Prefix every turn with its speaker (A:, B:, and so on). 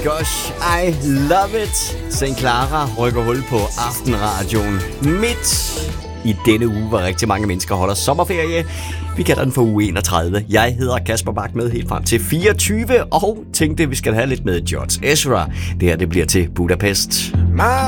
A: Gosh, I love it. St. Clara rykker hul på Aftenradioen midt i denne uge, hvor rigtig mange mennesker holder sommerferie. Vi kalder den for uge 31. Jeg hedder Kasper Bak med helt frem til 24, og tænkte, vi skal have lidt med George Ezra. Det her, det bliver til Budapest.